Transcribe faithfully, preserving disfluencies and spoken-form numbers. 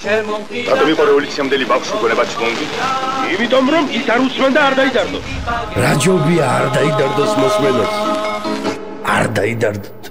რატომ იყო რევოლუციამდელი ბავშვი გონებაც მონგი? იმიტომ რომ ის არ უსმენდა არ დაიდარდო. რა ჯობია არ დაიდარდოს მოსმენას. არ დაიდარდო.